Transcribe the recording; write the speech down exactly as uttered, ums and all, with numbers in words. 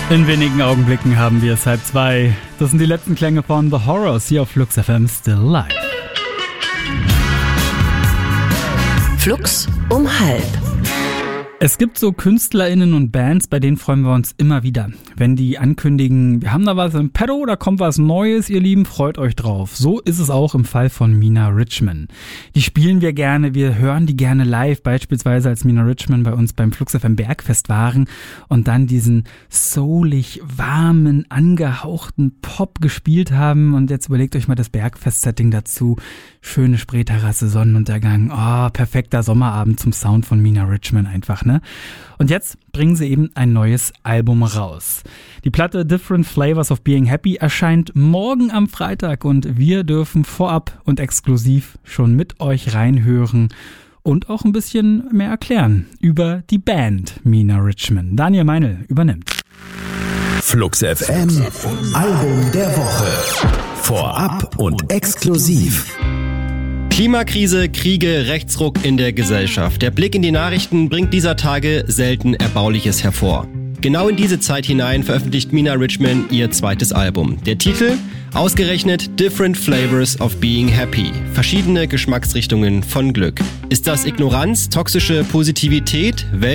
In wenigen Augenblicken haben wir es halb zwei. Das sind die letzten Klänge von The Horrors hier auf Flux F M Still Live. Flux um halb. Es gibt so KünstlerInnen und Bands, bei denen freuen wir uns immer wieder. Wenn die ankündigen, wir haben da was im Petto, da kommt was Neues, ihr Lieben, freut euch drauf. So ist es auch im Fall von Mina Richman. Die spielen wir gerne, wir hören die gerne live, beispielsweise als Mina Richman bei uns beim Flux F M Bergfest waren und dann diesen soulig, warmen, angehauchten Pop gespielt haben. Und jetzt überlegt euch mal das Bergfest-Setting dazu. Schöne Spreeterrasse, Sonnenuntergang, oh, perfekter Sommerabend zum Sound von Mina Richman einfach, ne? Und jetzt bringen sie eben ein neues Album raus. Die Platte Different Flavors of Being Happy erscheint morgen am Freitag und wir dürfen vorab und exklusiv schon mit euch reinhören und auch ein bisschen mehr erklären über die Band Mina Richman. Daniel Meinl übernimmt. Flux F M, Album der Woche. Vorab und exklusiv. Klimakrise, Kriege, Rechtsruck in der Gesellschaft. Der Blick in die Nachrichten bringt dieser Tage selten Erbauliches hervor. Genau in diese Zeit hinein veröffentlicht Mina Richman ihr zweites Album. Der Titel? Ausgerechnet Different Flavors of Being Happy. Verschiedene Geschmacksrichtungen von Glück. Ist das Ignoranz, toxische Positivität,